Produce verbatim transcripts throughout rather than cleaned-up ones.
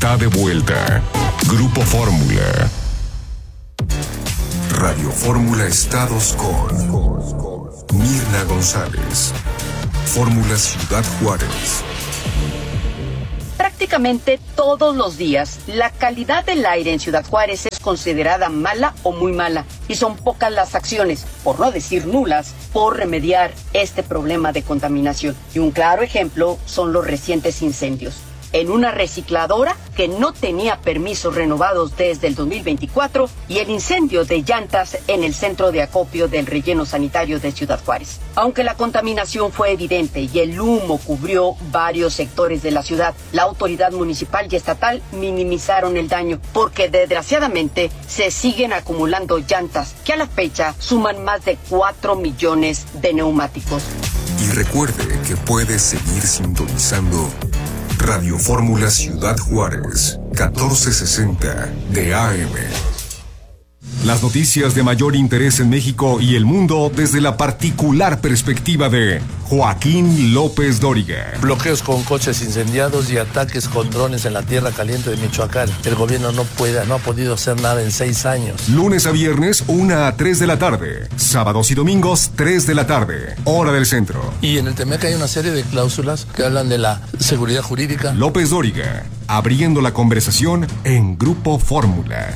está de vuelta. Grupo Fórmula. Radio Fórmula Estados con Mirna González. Fórmula Ciudad Juárez. Prácticamente todos los días, la calidad del aire en Ciudad Juárez es considerada mala o muy mala, y son pocas las acciones, por no decir nulas, por remediar este problema de contaminación. Y un claro ejemplo son los recientes incendios en una recicladora que no tenía permisos renovados desde el dos mil veinticuatro y el incendio de llantas en el centro de acopio del relleno sanitario de Ciudad Juárez. Aunque la contaminación fue evidente y el humo cubrió varios sectores de la ciudad, la autoridad municipal y estatal minimizaron el daño porque desgraciadamente se siguen acumulando llantas que a la fecha suman más de cuatro millones de neumáticos. Y recuerde que puede seguir sintonizando Radio Fórmula Ciudad Juárez, catorce sesenta de A M. Las noticias de mayor interés en México y el mundo desde la particular perspectiva de Joaquín López Dóriga. Bloqueos con coches incendiados y ataques con drones en la tierra caliente de Michoacán. El gobierno no puede, no ha podido hacer nada en seis años. Lunes a viernes, una a tres de la tarde. Sábados y domingos, tres de la tarde. Hora del centro. Y en el Temec hay una serie de cláusulas que hablan de la seguridad jurídica. López Dóriga, abriendo la conversación en Grupo Fórmula.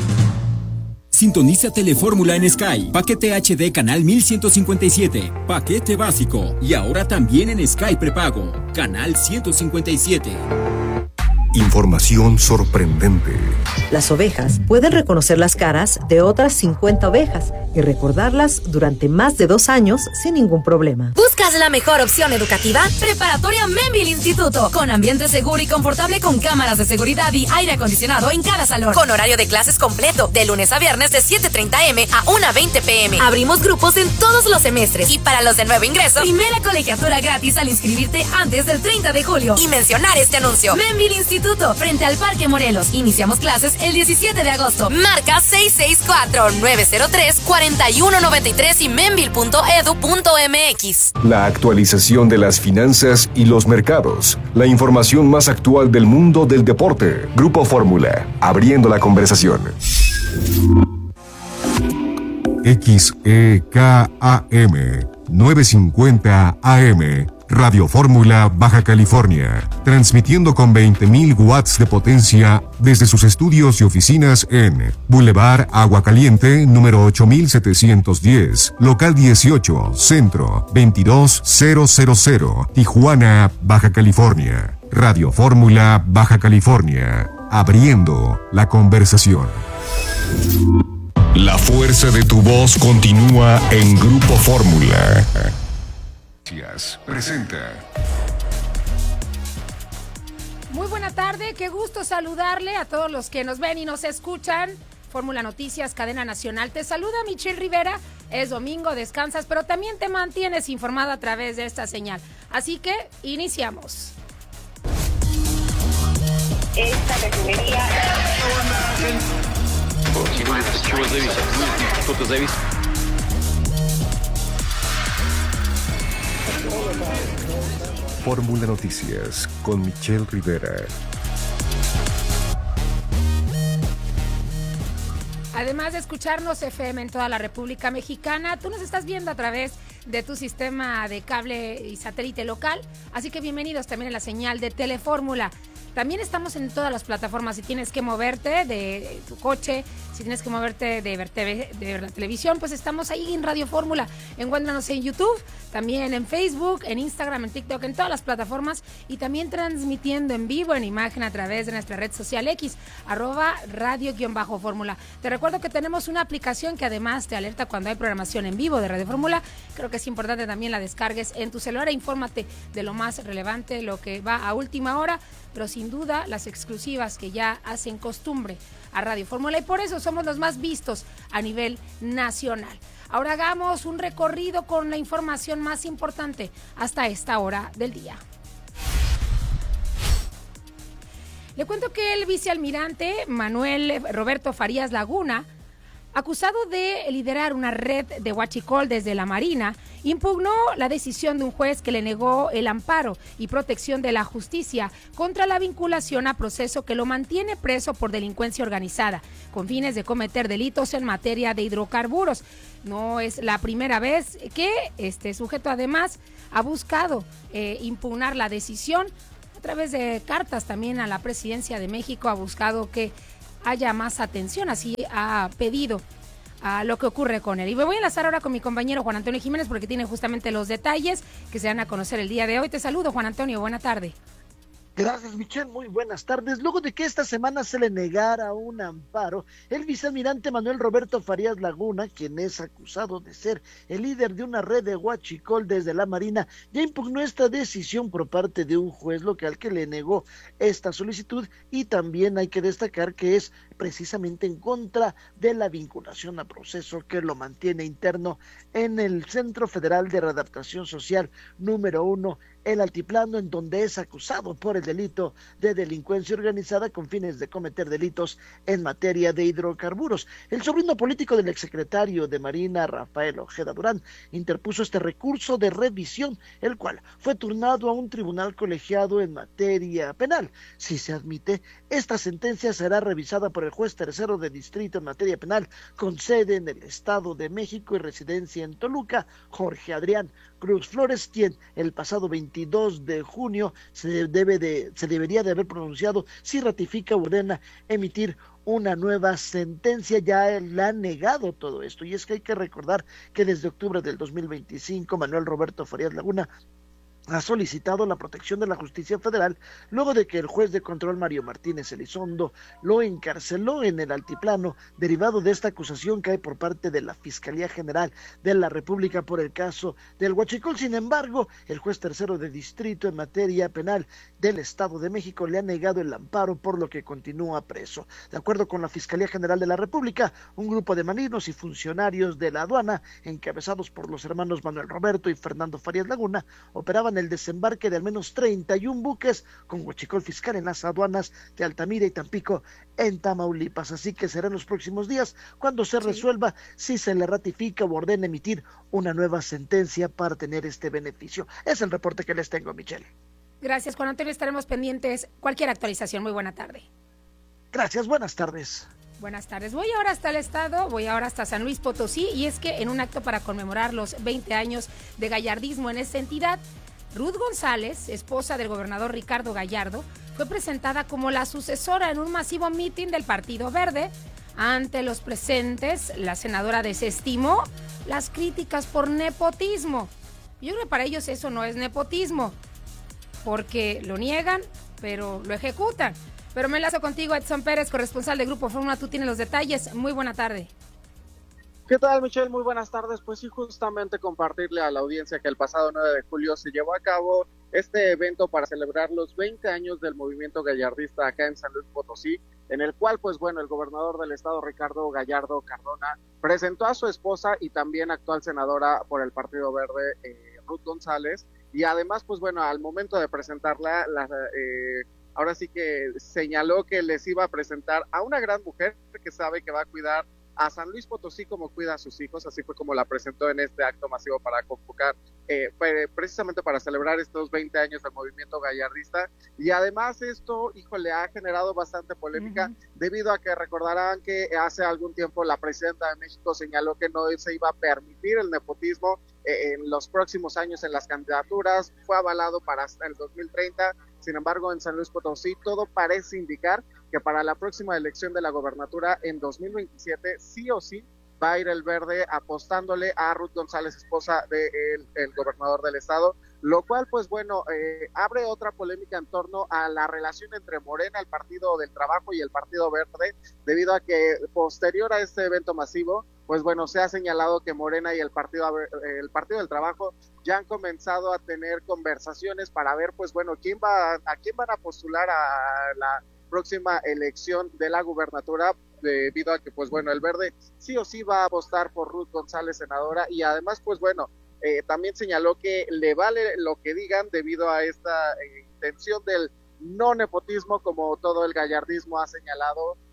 Sintoniza Telefórmula en Sky. Paquete H D canal mil ciento cincuenta y siete. Paquete básico. Y ahora también en Sky prepago. Canal ciento cincuenta y siete. Información sorprendente. Las ovejas pueden reconocer las caras de otras cincuenta ovejas y recordarlas durante más de dos años sin ningún problema. ¿Buscas la mejor opción educativa? Preparatoria Membil Instituto, con ambiente seguro y confortable con cámaras de seguridad y aire acondicionado en cada salón. Con horario de clases completo, de lunes a viernes de siete treinta eme a una veinte peme. Abrimos grupos en todos los semestres y para los de nuevo ingreso, primera colegiatura gratis al inscribirte antes del treinta de julio. Y mencionar este anuncio. Membil Instituto, frente al Parque Morelos. Iniciamos clases el diecisiete de agosto. Marca seis seis cuatro, nueve cero tres, cuatro uno nueve tres y membil punto edu punto mx. La actualización de las finanzas y los mercados. La información más actual del mundo del deporte. Grupo Fórmula, abriendo la conversación. X E K A M novecientos cincuenta A M. Radio Fórmula, Baja California, transmitiendo con veinte mil watts de potencia desde sus estudios y oficinas en Boulevard Agua Caliente, número ocho mil setecientos diez, local dieciocho, centro, veintidós mil, Tijuana, Baja California. Radio Fórmula, Baja California, abriendo la conversación. La fuerza de tu voz continúa en Grupo Fórmula. Presenta. Muy buena tarde, qué gusto saludarle a todos los que nos ven y nos escuchan. Fórmula Noticias, cadena nacional. Te saluda Michelle Rivera. Es domingo, descansas, pero también te mantienes informado a través de esta señal. Así que iniciamos. Esta refinería. Fórmula Noticias con Michelle Rivera. Además de escucharnos F M en toda la República Mexicana, tú nos estás viendo a través de tu sistema de cable y satélite local, así que bienvenidos también a la señal de Telefórmula. También estamos en todas las plataformas. Si tienes que moverte de tu coche, si tienes que moverte de ver, T V, de ver la televisión, pues estamos ahí en Radio Fórmula. Encuéntranos en YouTube, también en Facebook, en Instagram, en TikTok, en todas las plataformas y también transmitiendo en vivo, en imagen a través de nuestra red social X, arroba radio-fórmula. Te recuerdo que tenemos una aplicación que además te alerta cuando hay programación en vivo de Radio Fórmula. Creo que es importante también la descargues en tu celular e infórmate de lo más relevante, lo que va a última hora, pero sin duda las exclusivas que ya hacen costumbre a Radio Fórmula y por eso somos los más vistos a nivel nacional. Ahora hagamos un recorrido con la información más importante hasta esta hora del día. Le cuento que el vicealmirante Manuel Roberto Farías Laguna acusado de liderar una red de huachicol desde la Marina, impugnó la decisión de un juez que le negó el amparo y protección de la justicia contra la vinculación a proceso que lo mantiene preso por delincuencia organizada, con fines de cometer delitos en materia de hidrocarburos. No es la primera vez que este sujeto además ha buscado eh, impugnar la decisión a través de cartas también a la Presidencia de México, ha buscado que haya más atención, así ha pedido a lo que ocurre con él. Y me voy a enlazar ahora con mi compañero Juan Antonio Jiménez porque tiene justamente los detalles que se van a conocer el día de hoy. Te saludo, Juan Antonio, buena tarde. Gracias, Michelle, muy buenas tardes. Luego de que esta semana se le negara un amparo, el vicealmirante Manuel Roberto Farías Laguna, quien es acusado de ser el líder de una red de huachicol desde la Marina, ya impugnó esta decisión por parte de un juez local que le negó esta solicitud, y también hay que destacar que es precisamente en contra de la vinculación a proceso que lo mantiene interno en el Centro Federal de Readaptación Social número uno, el Altiplano, en donde es acusado por el delito de delincuencia organizada con fines de cometer delitos en materia de hidrocarburos. El sobrino político del exsecretario de Marina, Rafael Ojeda Durán, interpuso este recurso de revisión, el cual fue turnado a un tribunal colegiado en materia penal. Si se admite, esta sentencia será revisada por el juez tercero de distrito en materia penal, con sede en el Estado de México y residencia en Toluca, Jorge Adrián Cruz Flores, quien el pasado veintidós de junio se debe de, se debería de haber pronunciado si ratifica o ordena emitir una nueva sentencia. Ya le han negado todo esto, y es que hay que recordar que desde octubre del dos mil veinticinco Manuel Roberto Farías Laguna ha solicitado la protección de la justicia federal luego de que el juez de control Mario Martínez Elizondo lo encarceló en el Altiplano, derivado de esta acusación que hay por parte de la Fiscalía General de la República por el caso del huachicol. Sin embargo, el juez tercero de distrito en materia penal del Estado de México le ha negado el amparo, por lo que continúa preso. De acuerdo con la Fiscalía General de la República, un grupo de marinos y funcionarios de la aduana, encabezados por los hermanos Manuel Roberto y Fernando Farías Laguna, operaban el desembarque de al menos treinta y un buques con huachicol fiscal en las aduanas de Altamira y Tampico, en Tamaulipas. Así que será en los próximos días cuando se resuelva sí. si se le ratifica o ordena emitir una nueva sentencia para tener este beneficio. Es el reporte que les tengo, Michelle. Gracias, Juan Antonio, estaremos pendientes. Cualquier actualización, muy buena tarde. Gracias, buenas tardes. Buenas tardes. Voy ahora hasta el estado, voy ahora hasta San Luis Potosí, y es que en un acto para conmemorar los veinte años de gallardismo en esta entidad, Ruth González, esposa del gobernador Ricardo Gallardo, fue presentada como la sucesora en un masivo mitin del Partido Verde. Ante los presentes, la senadora desestimó las críticas por nepotismo. Yo creo que para ellos eso no es nepotismo, porque lo niegan, pero lo ejecutan. Pero me enlazo contigo, Edson Pérez, corresponsal de Grupo Fórmula. Tú tienes los detalles. Muy buena tarde. ¿Qué tal, Michelle? Muy buenas tardes. Pues sí, justamente compartirle a la audiencia que el pasado nueve de julio se llevó a cabo este evento para celebrar los veinte años del movimiento gallardista acá en San Luis Potosí, en el cual, pues bueno, el gobernador del estado, Ricardo Gallardo Cardona, presentó a su esposa y también actual senadora por el Partido Verde, eh, Ruth González, y además, pues bueno, al momento de presentarla, la, eh, ahora sí que señaló que les iba a presentar a una gran mujer que sabe que va a cuidar a San Luis Potosí como cuida a sus hijos. Así fue como la presentó en este acto masivo para convocar, eh, precisamente para celebrar estos veinte años del movimiento gallardista. Y además esto, híjole, ha generado bastante polémica, uh-huh. debido a que recordarán que hace algún tiempo la presidenta de México señaló que no se iba a permitir el nepotismo eh, en los próximos años en las candidaturas. Fue avalado para hasta el dos mil treinta. Sin embargo, en San Luis Potosí todo parece indicar que para la próxima elección de la gobernatura en dos mil veintisiete sí o sí va a ir el Verde apostándole a Ruth González, esposa del de el gobernador del estado, lo cual pues bueno, eh, abre otra polémica en torno a la relación entre Morena, el Partido del Trabajo, y el Partido Verde, debido a que posterior a este evento masivo, pues bueno, se ha señalado que Morena y el Partido el Partido del Trabajo ya han comenzado a tener conversaciones para ver, pues bueno, quién va a quién van a postular a la próxima elección de la gubernatura, debido a que, pues bueno, el Verde sí o sí va a apostar por Ruth González, senadora, y además, pues bueno, eh, también señaló que le vale lo que digan debido a esta eh, intención del no nepotismo, como todo el gallardismo ha señalado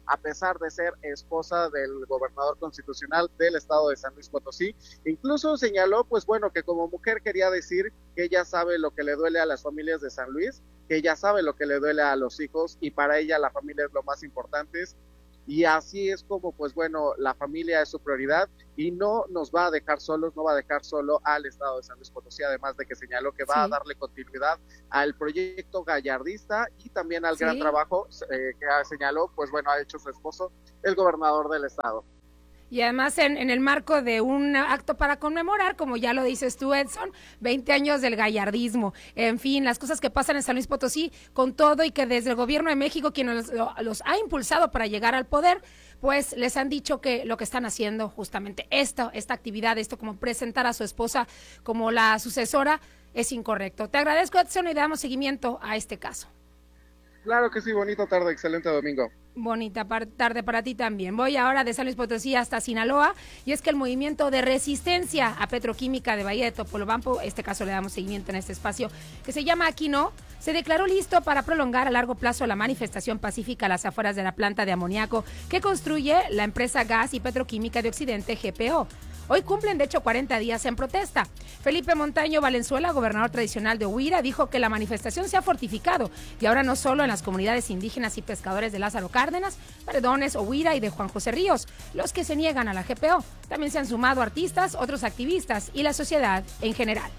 a pesar de ser esposa del gobernador constitucional del estado de San Luis Potosí. Incluso señaló, pues bueno, que como mujer quería decir que ella sabe lo que le duele a las familias de San Luis, que ella sabe lo que le duele a los hijos y para ella la familia es lo más importante. Y así es como, pues bueno, la familia es su prioridad y no nos va a dejar solos, no va a dejar solo al estado de San Luis Potosí, además de que señaló que va sí. a darle continuidad al proyecto gallardista y también al sí. gran trabajo eh, que señaló, pues bueno, ha hecho su esposo, el gobernador del estado. Y además en, en el marco de un acto para conmemorar, como ya lo dices tú, Edson, veinte años del gallardismo. En fin, las cosas que pasan en San Luis Potosí, con todo y que desde el gobierno de México, quien los, los ha impulsado para llegar al poder, pues les han dicho que lo que están haciendo justamente esto, esta actividad, esto como presentar a su esposa como la sucesora, es incorrecto. Te agradezco, Edson, y damos seguimiento a este caso. Claro que sí, bonita tarde, excelente domingo. Bonita tarde para ti también. Voy ahora de San Luis Potosí hasta Sinaloa, y es que el movimiento de resistencia a petroquímica de Bahía de Topolobampo, este caso le damos seguimiento en este espacio, que se llama Aquí No, se declaró listo para prolongar a largo plazo la manifestación pacífica a las afueras de la planta de amoníaco que construye la empresa Gas y Petroquímica de Occidente, G P O. Hoy cumplen, de hecho, cuarenta días en protesta. Felipe Montaño Valenzuela, gobernador tradicional de Huira, dijo que la manifestación se ha fortificado y ahora no solo en las comunidades indígenas y pescadores de Lázaro Cárdenas, Paredones, Huira y de Juan José Ríos, los que se niegan a la G P O. También se han sumado artistas, otros activistas y la sociedad en general.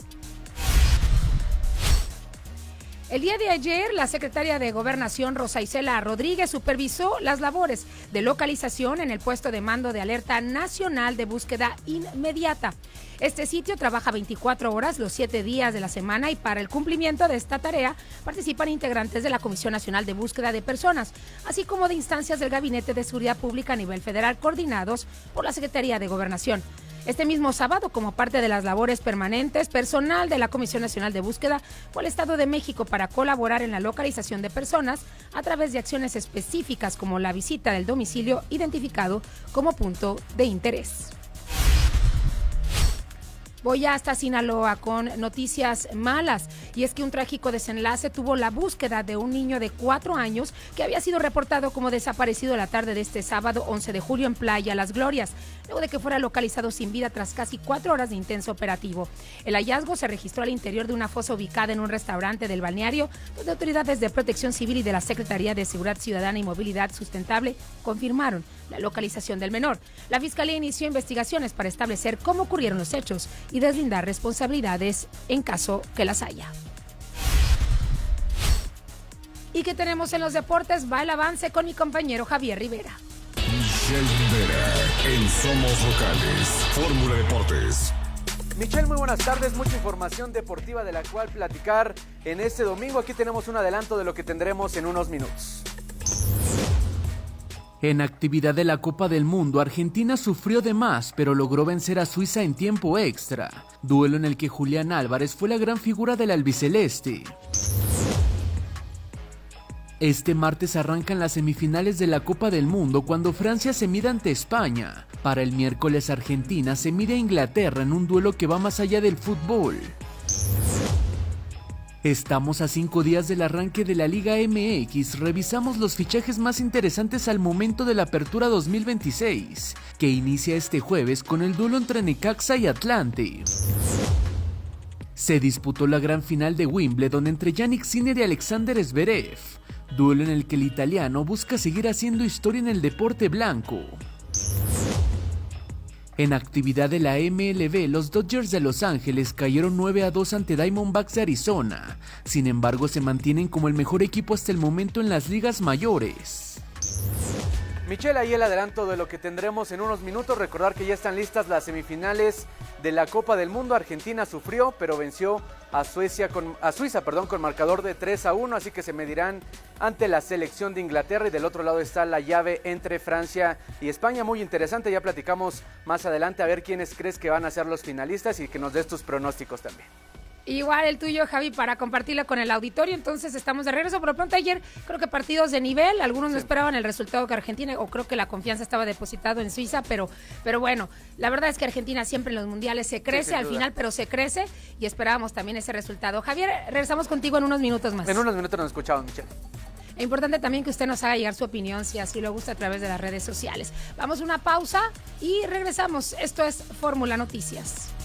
El día de ayer, la secretaria de Gobernación, Rosa Isela Rodríguez, supervisó las labores de localización en el puesto de mando de alerta nacional de búsqueda inmediata. Este sitio trabaja veinticuatro horas los siete días de la semana y para el cumplimiento de esta tarea participan integrantes de la Comisión Nacional de Búsqueda de Personas, así como de instancias del Gabinete de Seguridad Pública a nivel federal coordinados por la Secretaría de Gobernación. Este mismo sábado, como parte de las labores permanentes, personal de la Comisión Nacional de Búsqueda fue al Estado de México para colaborar en la localización de personas a través de acciones específicas como la visita del domicilio identificado como punto de interés. Voy hasta Sinaloa con noticias malas, y es que un trágico desenlace tuvo la búsqueda de un niño de cuatro años que había sido reportado como desaparecido la tarde de este sábado once de julio en Playa Las Glorias, luego de que fuera localizado sin vida tras casi cuatro horas de intenso operativo. El hallazgo se registró al interior de una fosa ubicada en un restaurante del balneario, donde autoridades de Protección Civil y de la Secretaría de Seguridad Ciudadana y Movilidad Sustentable confirmaron la localización del menor. La Fiscalía inició investigaciones para establecer cómo ocurrieron los hechos y deslindar responsabilidades en caso que las haya. ¿Y qué tenemos en los deportes? Va el avance con mi compañero Javier Rivera. Michelle Rivera, en Somos Locales, Fórmula Deportes. Michelle, muy buenas tardes, mucha información deportiva de la cual platicar en este domingo. Aquí tenemos un adelanto de lo que tendremos en unos minutos. En actividad de la Copa del Mundo, Argentina sufrió de más, pero logró vencer a Suiza en tiempo extra. Duelo en el que Julián Álvarez fue la gran figura del albiceleste. Este martes arrancan las semifinales de la Copa del Mundo cuando Francia se mide ante España. Para el miércoles, Argentina se mide a Inglaterra en un duelo que va más allá del fútbol. Estamos a cinco días del arranque de la Liga M X, revisamos los fichajes más interesantes al momento de la Apertura dos mil veintiséis, que inicia este jueves con el duelo entre Necaxa y Atlante. Se disputó la gran final de Wimbledon entre Jannik Sinner y Alexander Zverev, duelo en el que el italiano busca seguir haciendo historia en el deporte blanco. En actividad de la M L B, los Dodgers de Los Ángeles cayeron nueve a dos ante Diamondbacks de Arizona. Sin embargo, se mantienen como el mejor equipo hasta el momento en las ligas mayores. Michelle, ahí el adelanto de lo que tendremos en unos minutos. Recordar que ya están listas las semifinales de la Copa del Mundo. Argentina sufrió, pero venció a Suecia con, a Suiza, perdón, con marcador de tres a uno, así que se medirán ante la selección de Inglaterra, y del otro lado está la llave entre Francia y España. Muy interesante, ya platicamos más adelante a ver quiénes crees que van a ser los finalistas y que nos des tus pronósticos también. Igual el tuyo, Javi, para compartirlo con el auditorio. Entonces estamos de regreso. Por lo pronto ayer creo que partidos de nivel, algunos sí. no esperaban el resultado que Argentina, o creo que la confianza estaba depositado en Suiza, pero, pero bueno, la verdad es que Argentina siempre en los mundiales se crece, sí, al duda. final, pero se crece, y esperábamos también ese resultado. Javier, regresamos contigo en unos minutos más. En unos minutos nos escuchamos, Michelle. Es importante también que usted nos haga llegar su opinión, si así lo gusta, a través de las redes sociales. Vamos a una pausa y regresamos. Esto es Fórmula Noticias.